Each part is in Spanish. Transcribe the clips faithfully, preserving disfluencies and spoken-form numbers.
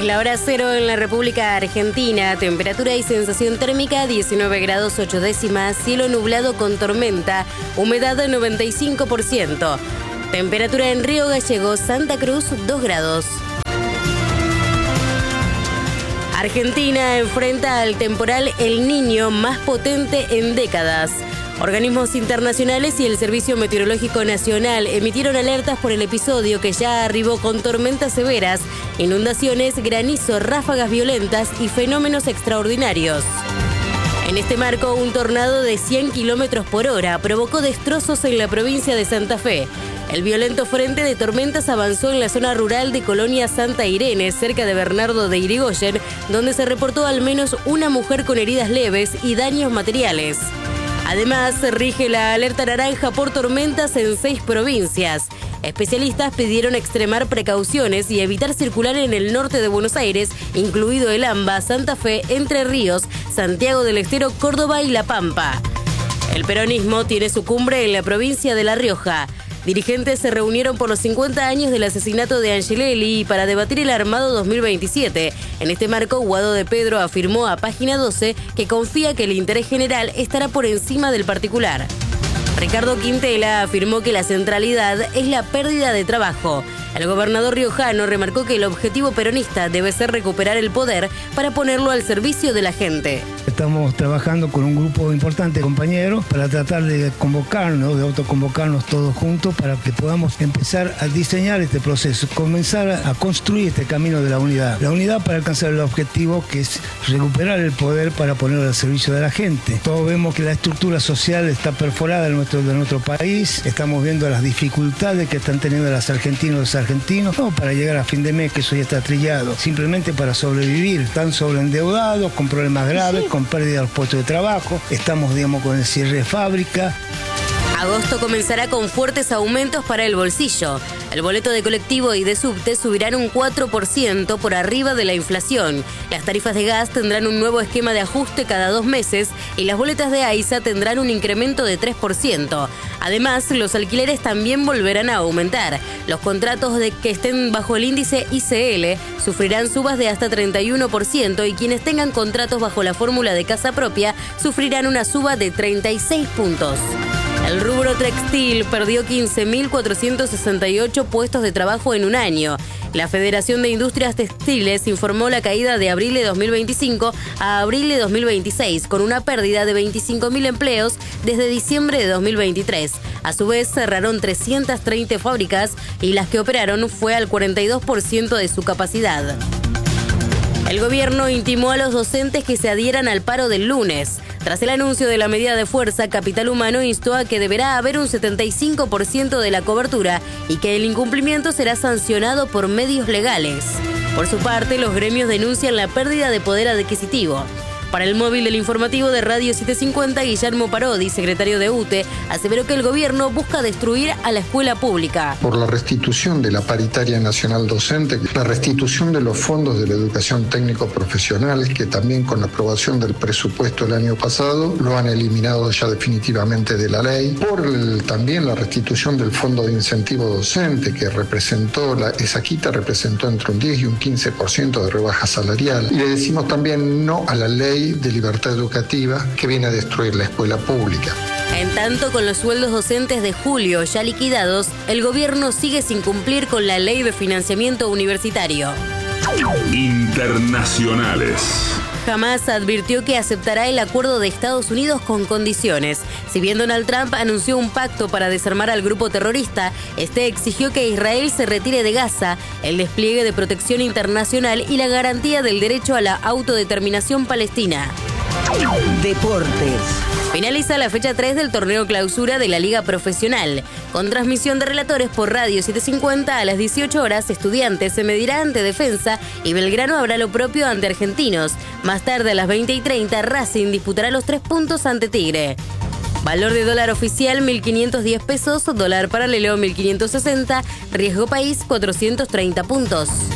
la hora cero en la República Argentina. Temperatura y sensación térmica diecinueve grados ocho décimas. Cielo nublado con tormenta. Humedad noventa y cinco por ciento. Temperatura en Río Gallegos, Santa Cruz, dos grados. Argentina enfrenta al temporal El Niño más potente en décadas. Organismos internacionales y el Servicio Meteorológico Nacional emitieron alertas por el episodio que ya arribó con tormentas severas, inundaciones, granizo, ráfagas violentas y fenómenos extraordinarios. En este marco, un tornado de cien kilómetros por hora provocó destrozos en la provincia de Santa Fe. El violento frente de tormentas avanzó en la zona rural de Colonia Santa Irene, cerca de Bernardo de Irigoyen, donde se reportó al menos una mujer con heridas leves y daños materiales. Además, rige la alerta naranja por tormentas en seis provincias. Especialistas pidieron extremar precauciones y evitar circular en el norte de Buenos Aires, incluido el AMBA, Santa Fe, Entre Ríos, Santiago del Estero, Córdoba y La Pampa. El peronismo tiene su cumbre en la provincia de La Rioja. Dirigentes se reunieron por los cincuenta años del asesinato de Angelelli para debatir el armado dos mil veintisiete. En este marco, Guado de Pedro afirmó a Página doce que confía que el interés general estará por encima del particular. Ricardo Quintela afirmó que la centralidad es la pérdida de trabajo. El gobernador riojano remarcó que el objetivo peronista debe ser recuperar el poder para ponerlo al servicio de la gente. Estamos trabajando con un grupo importante de compañeros para tratar de convocarnos, de autoconvocarnos todos juntos para que podamos empezar a diseñar este proceso, comenzar a construir este camino de la unidad. La unidad para alcanzar el objetivo que es recuperar el poder para ponerlo al servicio de la gente. Todos vemos que la estructura social está perforada en nuestro, de nuestro país, estamos viendo las dificultades que están teniendo las argentinas y los argentinos, no para llegar a fin de mes, que eso ya está trillado, simplemente para sobrevivir. Están sobreendeudados, con problemas graves, sí. con pérdida de los puestos de trabajo, estamos, digamos, con el cierre de fábrica. Agosto comenzará con fuertes aumentos para el bolsillo. El boleto de colectivo y de subte subirán un cuatro por ciento por arriba de la inflación. Las tarifas de gas tendrán un nuevo esquema de ajuste cada dos meses y las boletas de AISA tendrán un incremento de tres por ciento. Además, los alquileres también volverán a aumentar. Los contratos de que estén bajo el índice I C L sufrirán subas de hasta treinta y uno por ciento y quienes tengan contratos bajo la fórmula de casa propia sufrirán una suba de treinta y seis puntos. El rubro textil perdió quince mil cuatrocientos sesenta y ocho puestos de trabajo en un año. La Federación de Industrias Textiles informó la caída de abril de dos mil veinticinco a abril de dos mil veintiséis, con una pérdida de veinticinco mil empleos desde diciembre de dos mil veintitrés. A su vez, cerraron trescientas treinta fábricas y las que operaron fue al cuarenta y dos por ciento de su capacidad. El gobierno intimó a los docentes que se adhieran al paro del lunes. Tras el anuncio de la medida de fuerza, Capital Humano instó a que deberá haber un setenta y cinco por ciento de la cobertura y que el incumplimiento será sancionado por medios legales. Por su parte, los gremios denuncian la pérdida de poder adquisitivo. Para el móvil del informativo de Radio setecientos cincuenta, Guillermo Parodi, secretario de U T E, aseveró que el gobierno busca destruir a la escuela pública. Por la restitución de la paritaria nacional docente, la restitución de los fondos de la educación técnico-profesional, que también con la aprobación del presupuesto el año pasado lo han eliminado ya definitivamente de la ley. Por el, también la restitución del fondo de incentivo docente, que representó, la, esa quita representó entre un diez y un quince por ciento de rebaja salarial. Y le decimos también no a la ley de libertad educativa que viene a destruir la escuela pública. En tanto, con los sueldos docentes de julio ya liquidados, el gobierno sigue sin cumplir con la ley de financiamiento universitario. Internacionales. Hamas advirtió que aceptará el acuerdo de Estados Unidos con condiciones. Si bien Donald Trump anunció un pacto para desarmar al grupo terrorista, este exigió que Israel se retire de Gaza, el despliegue de protección internacional y la garantía del derecho a la autodeterminación palestina. Deportes. Finaliza la fecha tres del torneo clausura de la Liga Profesional. Con transmisión de relatores por Radio setecientos cincuenta a las dieciocho horas, Estudiantes se medirá ante Defensa y Belgrano habrá lo propio ante Argentinos. Más tarde a las veinte y treinta, Racing disputará los tres puntos ante Tigre. Valor de dólar oficial mil quinientos diez pesos, dólar paralelo mil quinientos sesenta, riesgo país cuatrocientos treinta puntos.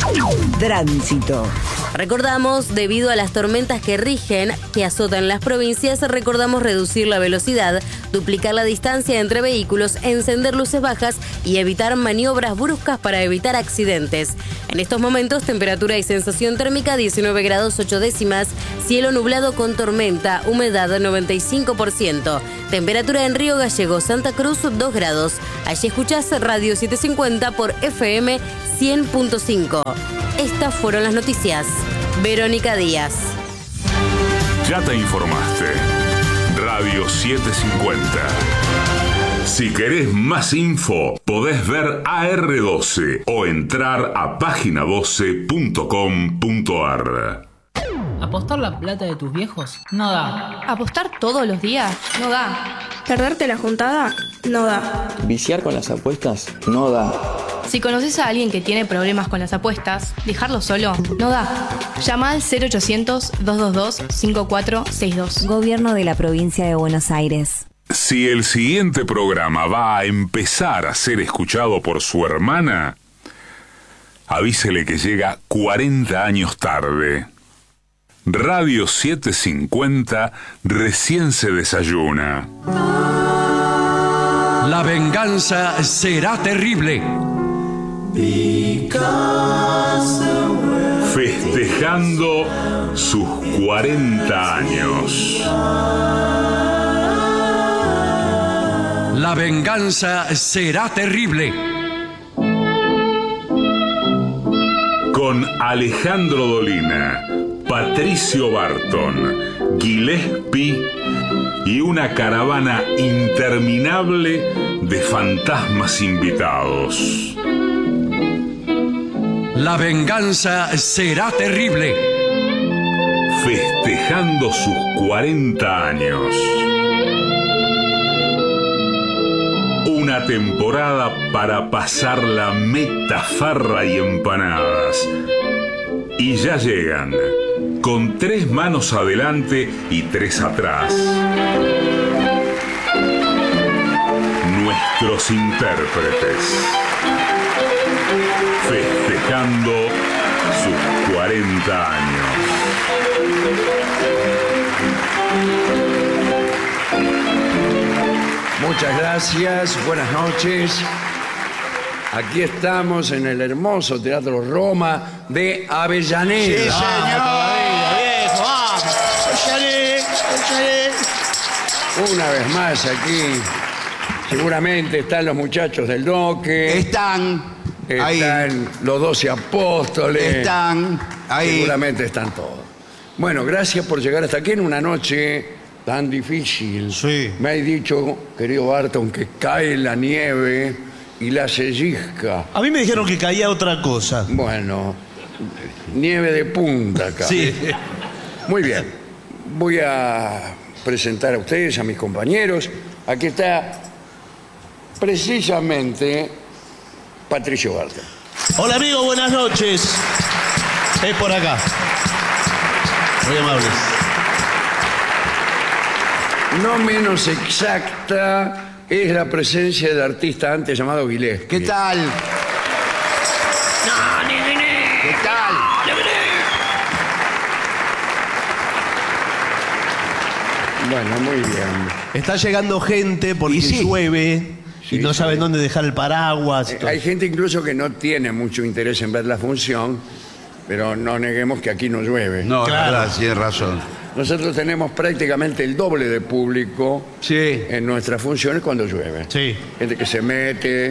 Tránsito. Recordamos, debido a las tormentas que rigen, que azotan las provincias, recordamos reducir la velocidad, duplicar la distancia entre vehículos, encender luces bajas y evitar maniobras bruscas para evitar accidentes. En estos momentos, temperatura y sensación térmica diecinueve grados ocho décimas, cielo nublado con tormenta, humedad noventa y cinco por ciento. Temperatura en Río Gallegos, Santa Cruz, dos grados. Allí escuchás Radio setecientos cincuenta por F M cien punto cinco. Estas fueron las noticias. Verónica Díaz. Ya te informaste. Radio setecientos cincuenta. Si querés más info, podés ver A R doce o entrar a página doce punto com punto a r. ¿Apostar la plata de tus viejos? No da. ¿Apostar todos los días? No da. ¿Perderte la juntada? No da. ¿Viciar con las apuestas? No da. Si conoces a alguien que tiene problemas con las apuestas, dejarlo solo no da. Llama al cero ochocientos, dos dos dos, cinco cuatro seis dos. Gobierno de la Provincia de Buenos Aires. Si el siguiente programa va a empezar a ser escuchado por su hermana, avísele que llega cuarenta años tarde. Radio setecientos cincuenta recién se desayuna. La venganza será terrible. Festejando sus cuarenta años. La venganza será terrible. Con Alejandro Dolina, Patricio Barton, Gillespie y una caravana interminable de fantasmas invitados. La venganza será terrible. Festejando sus cuarenta años. Una temporada para pasar la meta, farra y empanadas. Y ya llegan, con tres manos adelante y tres atrás. Nuestros intérpretes. Festejando sus cuarenta años. Muchas gracias, buenas noches. Aquí estamos en el hermoso Teatro Roma de Avellaneda. Sí, señor. Viejo, vamos. Una vez más aquí, seguramente están los muchachos del Doque. Están. Están ahí los doce apóstoles. Están ahí. Seguramente están todos. Bueno, gracias por llegar hasta aquí en una noche tan difícil. Sí. Me hay dicho, querido Barton, que cae la nieve y la sellisca. A mí me dijeron que caía otra cosa. Bueno, nieve de punta acá. Sí. Muy bien. Voy a presentar a ustedes, a mis compañeros. Aquí está precisamente Patricio Barton. Hola amigo, buenas noches. Es por acá. Muy amables. No menos exacta es la presencia del artista antes llamado Gillespie. ¿Qué tal? ¿Qué tal? Bueno, muy bien. Está llegando gente porque sí. llueve Sí, y no sí. saben dónde dejar el paraguas. Eh, Hay gente incluso que no tiene mucho interés en ver la función, pero no neguemos que aquí no llueve. No, Claro. claro, sí, tienes razón. Nosotros tenemos prácticamente el doble de público Sí. en nuestras funciones cuando llueve. Sí. Gente que se mete,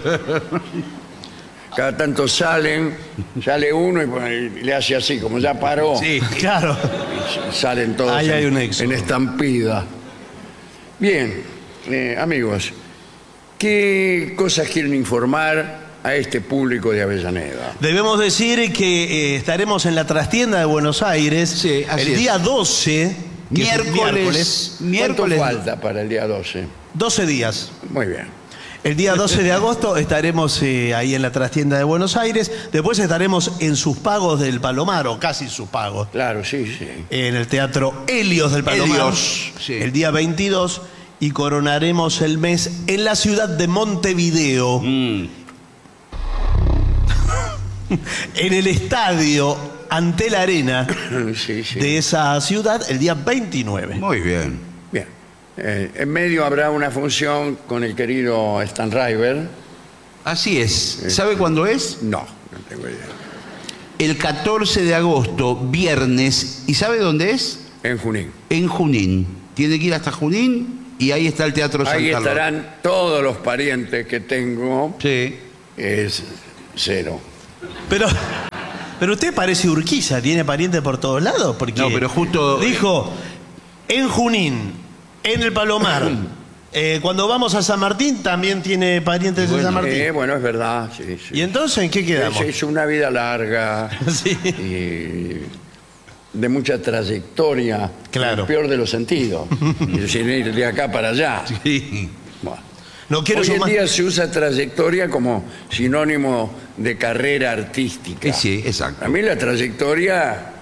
cada tanto salen, sale uno y, bueno, y le hace así, como ya paró, Sí, claro. y salen todos Ahí en, hay un éxodo. en estampida. Bien, eh, amigos, ¿qué cosas quieren informar a este público de Avellaneda? Debemos decir que eh, estaremos en la trastienda de Buenos Aires Sí, así el es. día doce, que es un Miércoles. Miércoles. ¿Cuánto falta para el día doce? doce días. Muy bien. El día doce de agosto estaremos eh, ahí en la trastienda de Buenos Aires. Después estaremos en sus pagos del Palomar, o casi sus pagos, Claro, sí, sí. en el Teatro Helios del Palomar. Helios, sí. El día veintidós. Y coronaremos el mes en la ciudad de Montevideo. Mm. en el estadio ante la arena sí, sí. de esa ciudad el día veintinueve. Muy bien. Bien. Eh, en medio habrá una función con el querido Stan River. Así es. ¿Sabe cuándo es? No, no tengo idea. El catorce de agosto, viernes. ¿Y sabe dónde es? En Junín. En Junín. Tiene que ir hasta Junín y ahí está el Teatro San Ahí Carlos. estarán todos los parientes que tengo. Sí. Es cero. Pero, pero usted parece Urquiza, tiene parientes por todos lados, porque No, pero justo- dijo en Junín, en el Palomar. eh, cuando vamos a San Martín también tiene parientes en San Martín. Eh, bueno, es verdad. Sí, sí. ¿Y entonces en qué quedamos? Es, es una vida larga. Sí. Y de mucha trayectoria. Claro. En el peor de los sentidos. Y sin ir de acá para allá. Sí. Bueno. No quiero Hoy en sumar- día se usa trayectoria como sinónimo de carrera artística. Eh, sí, exacto. A mí la trayectoria